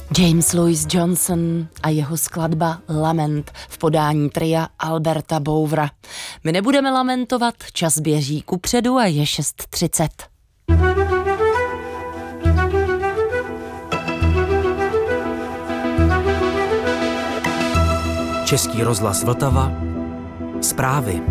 James Louis Johnson a jeho skladba Lament v podání tria Alberta Bouvra. My nebudeme lamentovat, čas běží kupředu a je 6:30. Český rozhlas Vltava. Zprávy.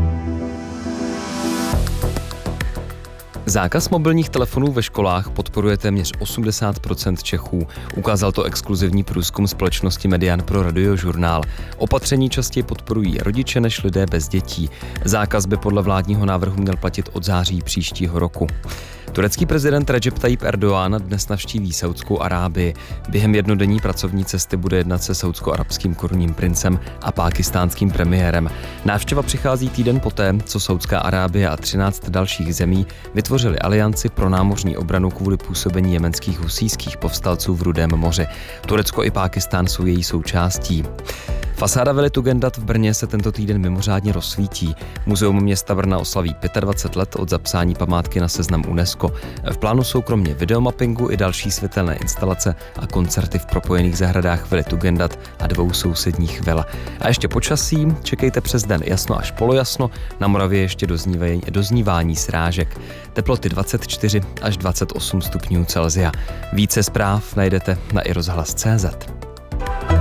Zákaz mobilních telefonů ve školách podporuje téměř 80% Čechů. Ukázal to exkluzivní průzkum společnosti Median pro Radiožurnál. Opatření častěji podporují rodiče než lidé bez dětí. Zákaz by podle vládního návrhu měl platit od září příštího roku. Turecký prezident Recep Tayyip Erdoğan dnes navštíví Saúdskou Arábii. Během jednodenní pracovní cesty bude jednat se saúdsko-arabským korunním princem a pákistánským premiérem. Návštěva přichází týden poté, co Saúdská Arábie a 13 dalších zemí vytvořili alianci pro námořní obranu kvůli působení jemenských husíských povstalců v Rudém moři. Turecko i Pákistán jsou její součástí. Fasáda vily Tugendat v Brně se tento týden mimořádně rozsvítí. Muzeum města Brna oslaví 25 let od zapsání památky na seznam UNESCO. V plánu jsou kromě videomappingu i další světelné instalace a koncerty v propojených zahradách vily Tugendat a 2 sousedních vil. A ještě počasí, čekejte přes den jasno až polojasno, na Moravě ještě doznívání srážek. Teploty 24 až 28 stupňů Celsia. Více zpráv najdete na iRozhlas.cz.